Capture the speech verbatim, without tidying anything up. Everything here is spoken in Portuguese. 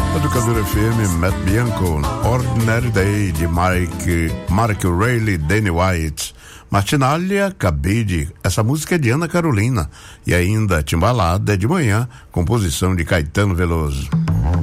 Educador F M, Matt Bianco, Ordinary Day, de Mike, Mark Rayleigh, Danny White. Martinalha, Cabide, essa música é de Ana Carolina. E ainda Timbalada é de manhã, composição de Caetano Veloso.